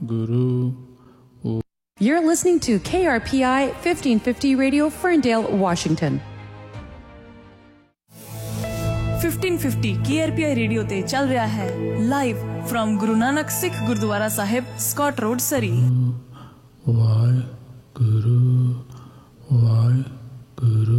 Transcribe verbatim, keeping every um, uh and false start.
Guru. You're listening to K R P I fifteen fifty Radio, Ferndale, Washington. fifteen fifty K R P I radio ते चल रहा है live from Guru Nanak Sikh gurdwara Sahib, Scott road, सरी। वाहे गुरु, वाहे गुरु।